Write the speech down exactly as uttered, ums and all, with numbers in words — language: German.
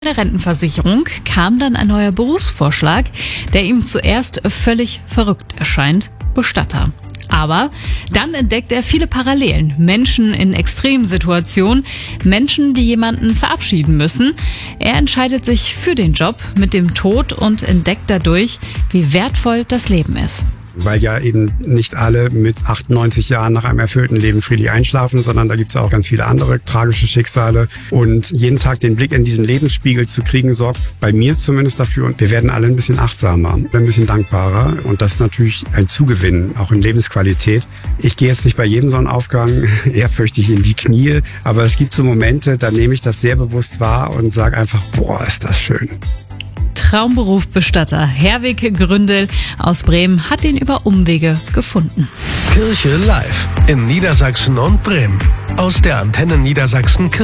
Der Rentenversicherung kam dann ein neuer Berufsvorschlag, der ihm zuerst völlig verrückt erscheint: Bestatter. Aber dann entdeckt er viele Parallelen. Menschen in Extremsituationen, Menschen, die jemanden verabschieden müssen. Er entscheidet sich für den Job mit dem Tod und entdeckt dadurch, wie wertvoll das Leben ist. Weil ja eben nicht alle mit achtundneunzig Jahren nach einem erfüllten Leben friedlich einschlafen, sondern da gibt's auch ganz viele andere tragische Schicksale. Und jeden Tag den Blick in diesen Lebensspiegel zu kriegen, sorgt bei mir zumindest dafür. Und wir werden alle ein bisschen achtsamer, ein bisschen dankbarer. Und das ist natürlich ein Zugewinn, auch in Lebensqualität. Ich gehe jetzt nicht bei jedem Sonnenaufgang ehrfürchtig in die Knie, aber es gibt so Momente, da nehme ich das sehr bewusst wahr und sage einfach, boah, ist das schön. Traumberuf Bestatter. Herwig Gründel aus Bremen hat ihn über Umwege gefunden. Kirche live in Niedersachsen und Bremen. Aus der Antenne Niedersachsen